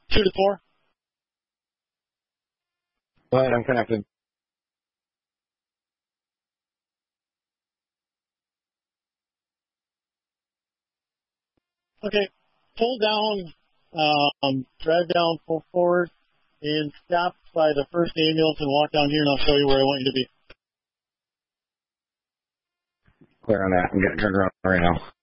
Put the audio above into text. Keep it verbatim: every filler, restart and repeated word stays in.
Two to four. Go ahead, I'm connected. Okay, pull down, um, drive down, pull forward, and stop by the first ambulance and walk down here, and I'll show you where I want you to be. Clear on that. I'm getting turned around right now.